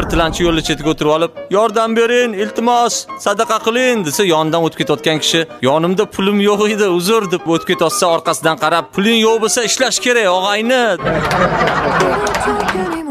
tilanchi yo'lni chetiga o'tirib olib, "Yordam bering, iltimos, sadaqa qiling" desa, yonidan o'tib ketayotgan kishi, "Yonimda pulim yo'q edi, uzr" deb o'tib ketsa, orqasidan qarab, "Puling yo'q bo'lsa ishlash kerak, og'ayni."